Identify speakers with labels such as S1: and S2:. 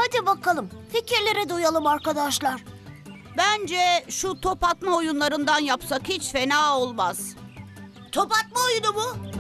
S1: Hadi bakalım, fikirleri duyalım arkadaşlar.
S2: Bence şu top atma oyunlarından yapsak hiç fena olmaz.
S1: Top atma oyunu mu?